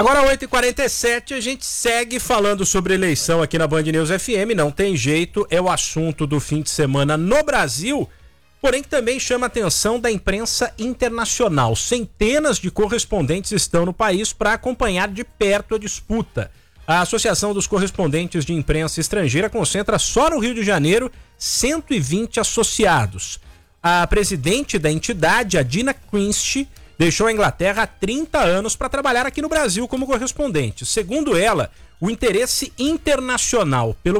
Agora 8h47, a gente segue falando sobre eleição aqui na Band News FM, não tem jeito, é o assunto do fim de semana no Brasil, porém que também chama a atenção da imprensa internacional. Centenas de correspondentes estão no país para acompanhar de perto a disputa. A Associação dos Correspondentes de Imprensa Estrangeira concentra só no Rio de Janeiro 120 associados. A presidente da entidade, a Dina Quinst, deixou a Inglaterra há 30 anos para trabalhar aqui no Brasil como correspondente. Segundo ela, o interesse internacional pelo